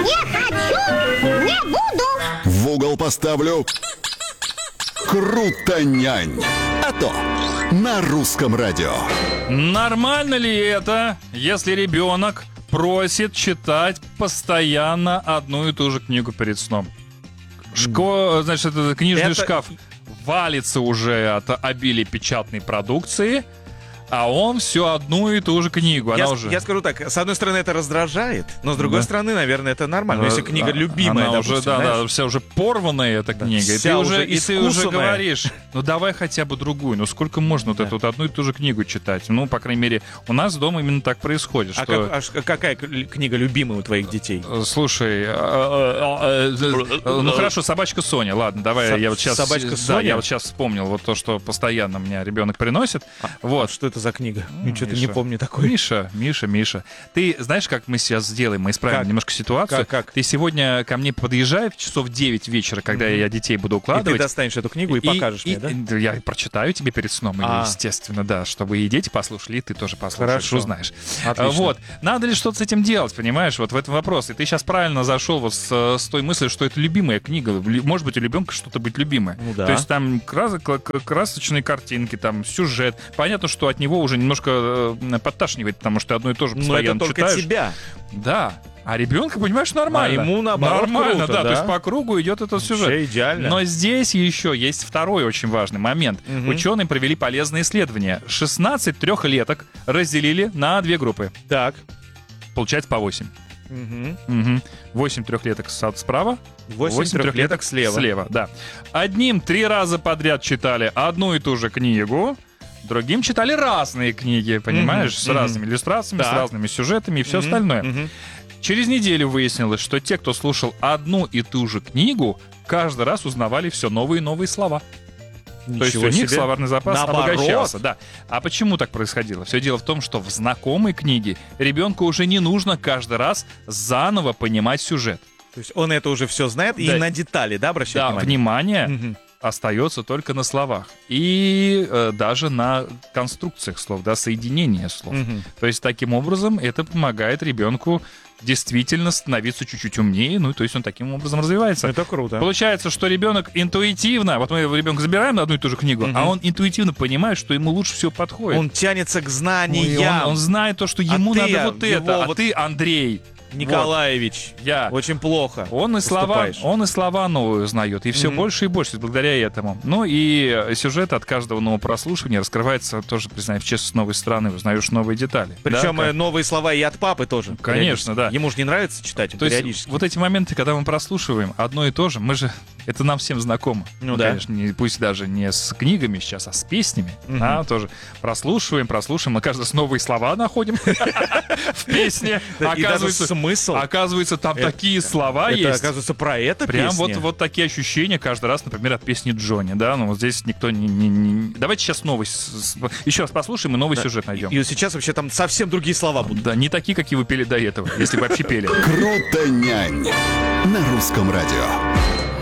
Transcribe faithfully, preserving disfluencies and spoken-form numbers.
Не хочу, не буду. В угол поставлю. Крутонянь. А то на русском радио. Нормально ли это, если ребенок просит читать постоянно одну и ту же книгу перед сном? Шко... Значит, этот книжный Это- шкаф валится уже от обилия печатной продукции, а он все одну и ту же книгу. Она Я, уже... я скажу так, с одной стороны это раздражает, но с другой Да. стороны, наверное, это нормально. Ну, Если книга а- любимая, она допустим, уже, да, знаешь. да, вся уже порванная эта книга. И ты вся уже, уже и ты уже искусанная. говоришь, ну давай хотя бы другую. Ну сколько можно вот Да. эту вот одну и ту же книгу читать? Ну, по крайней мере, у нас дома именно так происходит. А, что... как- а ш- какая к- книга любимая у твоих детей? Э, Слушай, э, э, э, э, ну хорошо, собачка Соня, ладно, давай Со- я вот сейчас, собачка да, Соня? я вот сейчас вспомнил вот то, что постоянно мне ребенок приносит. А Вот. что это за книга? Ну, Что-то Миша. не помню такой. Миша, Миша, Миша. Ты знаешь, как мы сейчас сделаем? Мы исправим Как? немножко ситуацию. Как, как? Ты сегодня ко мне подъезжай в часов девять вечера, когда Мгм. я детей буду И ты укладывать. достанешь эту книгу и, покажешь и- мне, да? и- Я прочитаю тебе перед сном, А. естественно, да, чтобы и дети послушали, и ты тоже послушаешь, Хорошо. узнаешь. Отлично. Вот. Надо ли что-то с этим делать, понимаешь? Вот в этом вопрос. И ты сейчас правильно зашел вот с, с той мыслью, что это любимая книга. Лю- Может быть, у ребенка что-то быть любимое. Ну да. То есть там крас- к- к- красочные картинки, там сюжет. Понятно, что от него уже немножко э, подташнивает, потому что ты одно и то же Но постоянно это только читаешь. тебя. Да. А ребенка, понимаешь, нормально. А ему, наоборот, Нормально, круто, да. То да? есть по кругу идет этот сюжет. Вообще идеально. Но здесь еще есть второй очень важный момент. Мгм. Ученые провели полезное исследование. шестнадцать трехлеток разделили на две группы. Так. Получается по восемь. Мгм. Угу. восемь трехлеток с- справа, Восемь трехлеток слева. Слева, да. Одним три раза подряд читали одну и ту же книгу, другим читали разные книги, понимаешь, Мгм, с мгм. разными иллюстрациями, с Так. разными сюжетами и все Мгм, остальное. мгм. Через неделю выяснилось, что те, кто слушал одну и ту же книгу, каждый раз узнавали все новые и новые слова. То есть у Ничего них себе. словарный запас Наоборот. обогащался. Да. А почему так происходило? Все дело в том, что в знакомой книге ребенку уже не нужно каждый раз заново понимать сюжет. То есть он это уже все знает и Да. на детали, да, обращает Да, внимание? внимание Мгм. остается только на словах. И э, даже на конструкциях слов, да, соединение слов. Мгм. То есть таким образом это помогает ребенку действительно становиться чуть-чуть умнее, ну, то есть он таким образом развивается. Это круто. Получается, что ребенок интуитивно, вот мы ребенка забираем на одну и ту же книгу, Мгм. а он интуитивно понимает, что ему лучше всего подходит. Он тянется к Ой, знаниям. он, он знает то, что ему ты, надо вот его это, а вот- ты, Андрей, Николаевич, я. очень плохо. Он и слова, поступаешь. он и слова новые узнает, и все Мгм. больше и больше благодаря этому. Ну и э, сюжет от каждого нового прослушивания раскрывается тоже, признаем честно, с новой стороны, узнаешь новые детали. Причем Да, э, новые слова и от папы тоже. Конечно, периодически. да. Ему же не нравится читать он То есть периодически. вот эти моменты, когда мы прослушиваем одно и то же, мы же, это нам всем знакомо. Ну да. Конечно, не, пусть даже не с книгами сейчас, а с песнями. Мгм. Да, тоже прослушиваем, прослушиваем, мы каждый раз новые слова находим в песне. Да, и даже Оказывается, смысл. оказывается, там Это- такие слова Это, есть. оказывается, про это Прям песня? вот, вот такие ощущения каждый раз, например, от песни Джонни, да, ну вот здесь никто не... не- не- Давайте сейчас новый, с- с- еще раз послушаем и новый Да. сюжет найдем. И, и вот сейчас вообще там совсем другие слова будут. Да, не такие, какие вы пели до этого, если вообще пели. Крутонянь на русском радио.